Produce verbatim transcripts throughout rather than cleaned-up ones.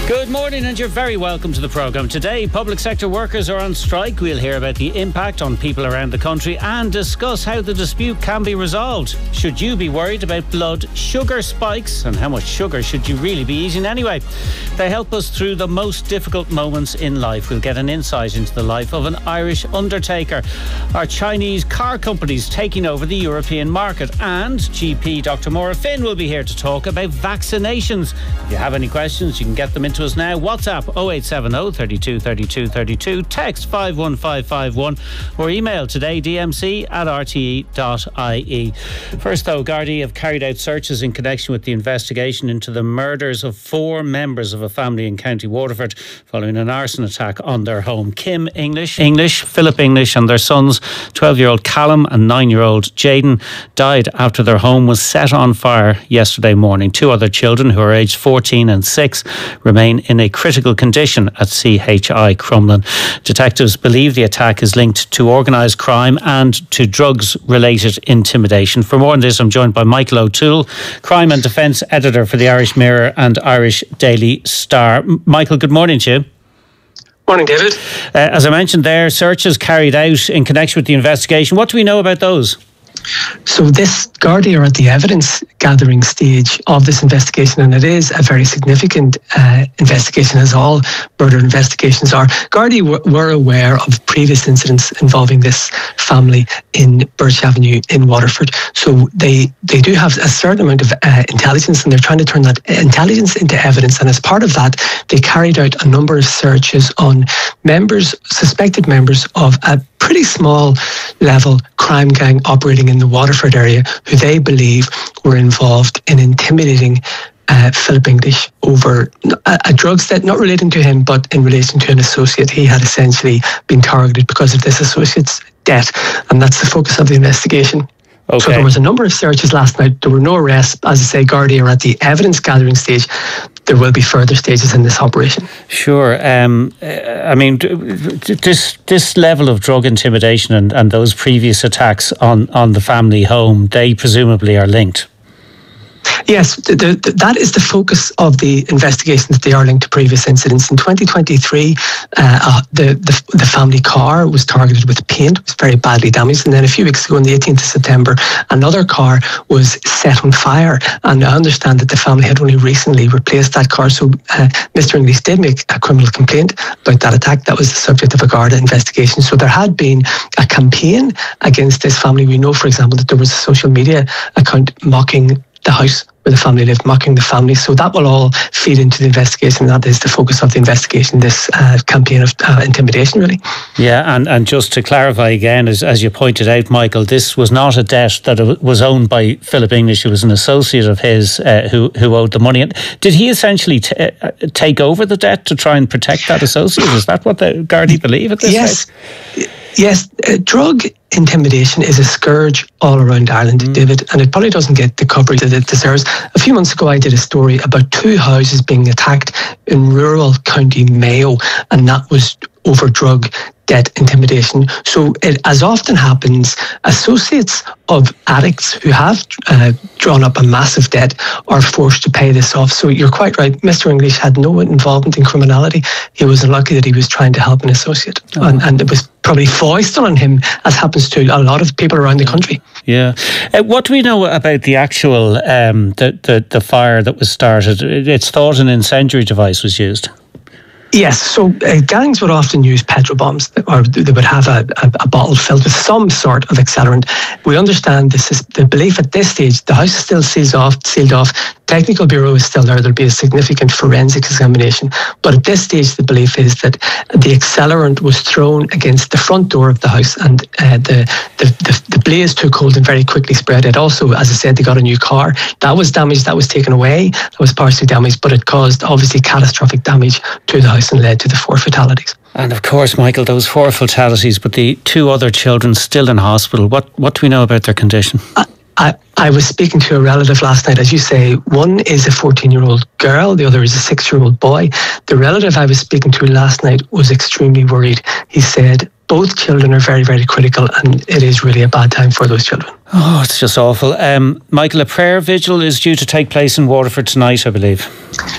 Good morning and you're very welcome to the programme. Today, public sector workers are on strike. We'll hear about the impact on people around the country and discuss how the dispute can be resolved. Should you be worried about blood sugar spikes, and how much sugar should you really be eating anyway? They help us through the most difficult moments in life. We'll get an insight into the life of an Irish undertaker. Our Chinese car companies taking over the European market, and G P Doctor Maura Finn will be here to talk about vaccinations. If you have any questions, you can get them into us now. WhatsApp oh eight seven oh, thirty-two, thirty-two, thirty-two, text five one five five one, or email todaydmc at r t e dot i e. First though, Gardaí have carried out searches in connection with the investigation into the murders of four members of a family in County Waterford following an arson attack on their home. Kim English, English, Philip English and their sons, twelve-year-old Callum and nine-year-old Jaden, died after their home was set on fire yesterday morning. Two other children, who are aged fourteen and six, remain in a critical condition at C H I Crumlin. Detectives believe the attack is linked to organised crime and to drugs-related intimidation. For more on this, I'm joined by Michael O'Toole, Crime and Defence Editor for the Irish Mirror and Irish Daily Star. Michael, good morning to you. Morning, David. Uh, as I mentioned there, searches carried out in connection with the investigation. What do we know about those? So this Gardaí are at the evidence gathering stage of this investigation, and it is a very significant uh, investigation, as all murder investigations are. Gardaí w- were aware of previous incidents involving this family in Birch Avenue in Waterford, so they they do have a certain amount of uh, intelligence, and they're trying to turn that intelligence into evidence. And as part of that, they carried out a number of searches on members, suspected members of a pretty small level crime gang operating in the Waterford area, who they believe were involved in intimidating uh, Philip English over a, a drugs debt, not relating to him, but in relation to an associate. He had essentially been targeted because of this associate's debt, and that's the focus of the investigation. Okay. So there was a number of searches last night. There were no arrests. As I say, Gardaí are at the evidence gathering stage. There will be further stages in this operation. Sure. Um, I mean, this this level of drug intimidation and, and those previous attacks on, on the family home, they presumably are linked. Yes, the, the, that is the focus of the investigation, that they are linked to previous incidents. In twenty twenty-three, uh, uh, the, the the family car was targeted with paint, was very badly damaged. And then a few weeks ago, on the eighteenth of September, another car was set on fire. And I understand that the family had only recently replaced that car. So uh, Mister English did make a criminal complaint about that attack. That was the subject of a Garda investigation. So there had been a campaign against this family. We know, for example, that there was a social media account mocking the house where the family lived, mocking the family. So that will all feed into the investigation. That is the focus of the investigation, this uh, campaign of uh, intimidation, really. Yeah, and, and just to clarify again, as, as you pointed out, Michael, this was not a debt that was owned by Philip English. It was an associate of his uh, who, who owed the money. And did he essentially t- uh, take over the debt to try and protect that associate? Is that what the Gardaí believe at this yes. stage? Yes, uh, drug intimidation is a scourge all around Ireland, mm. David, and it probably doesn't get the coverage that it deserves. A few months ago, I did a story about two houses being attacked in rural County Mayo, and that was over drug debt intimidation. So it, as often happens, associates of addicts who have uh, drawn up a massive debt are forced to pay this off. So you're quite right. Mister English had no involvement in criminality. He was unlucky that he was trying to help an associate. Oh. And, and it was probably foisted on him, as happens to a lot of people around the country. Yeah. Uh, what do we know about the actual um, the, the, the fire that was started? It's thought an incendiary device was used. Yes, so uh, gangs would often use petrol bombs, or they would have a, a, a bottle filled with some sort of accelerant. We understand this is the belief at this stage. The house is still sealed off. Sealed off. Technical Bureau is still there. There'll be a significant forensic examination. But at this stage, the belief is that the accelerant was thrown against the front door of the house, and uh, the, the, the the blaze took hold and very quickly spread. It also, as I said, they got a new car. That was damaged. That was taken away. That was partially damaged, but it caused obviously catastrophic damage to the house and led to the four fatalities. And of course, Michael, those four fatalities, but the two other children still in hospital. What what do we know about their condition? I, I, I was speaking to a relative last night. As you say, one is a fourteen-year-old girl, the other is a six-year-old boy. The relative I was speaking to last night was extremely worried. He said both children are very, very critical, and it is really a bad time for those children. Oh, it's just awful. Um, Michael, a prayer vigil is due to take place in Waterford tonight, I believe.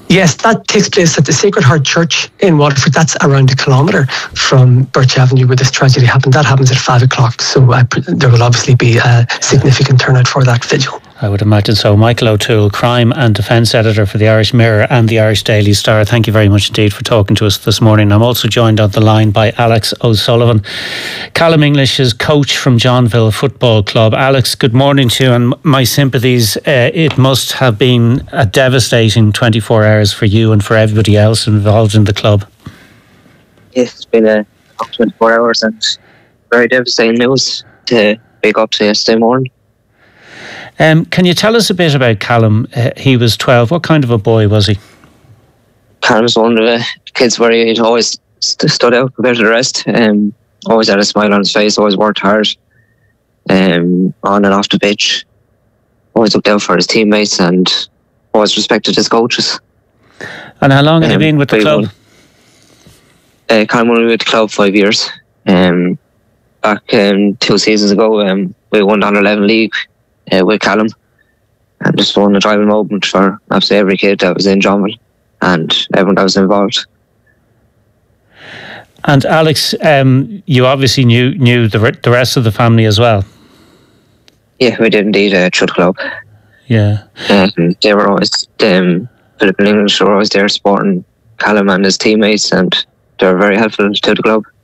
Yes, that takes place at the Sacred Heart Church in Waterford. That's around a kilometre from Birch Avenue where this tragedy happened. That happens at five o'clock. So I, there will obviously be a significant turnout for that vigil. I would imagine so. Michael O'Toole, Crime and Defence Editor for the Irish Mirror and the Irish Daily Star. Thank you very much indeed for talking to us this morning. I'm also joined on the line by Alex O'Sullivan, Callum English's coach from Johnville Football Club. Alex, good morning to you, and my sympathies. Uh, it must have been a devastating twenty-four hours for you and for everybody else involved in the club. Yes, it's been a twenty-four hours and very devastating news to wake up to yesterday morning. Um, can you tell us a bit about Callum? Uh, he was twelve. What kind of a boy was he? Callum's one of the kids where he always st- stood out compared to the rest. Um, always had a smile on his face, always worked hard um, on and off the pitch. Always looked out for his teammates and always respected his coaches. And how long have um, you been with the club? Uh, Callum was with the club five years. Um, back um, two seasons ago, um, we won the under eleven league uh, with Callum, and just won a driving moment for absolutely every kid that was in Johnville and everyone that was involved. And Alex, um, you obviously knew knew the re- the rest of the family as well. Yeah, we did indeed uh, through the club. Yeah, um, they were always um, Philip and English were always there supporting Callum and his teammates, and they were very helpful to the club.